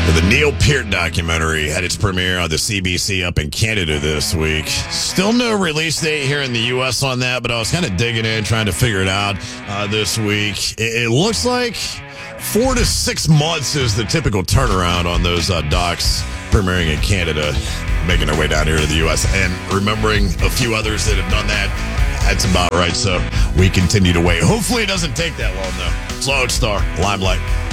The Neil Peart documentary had its premiere on the CBC up in Canada this week. Still no release date here in the U.S. on that, but I was kind of digging in, trying to figure it out this week. It looks like 4 to 6 months is the typical turnaround on those docs premiering in Canada, making their way down here to the U.S. And remembering a few others that have done that, that's about right. So we continue to wait. Hopefully it doesn't take that long, though. It's Lodestar, Limelight.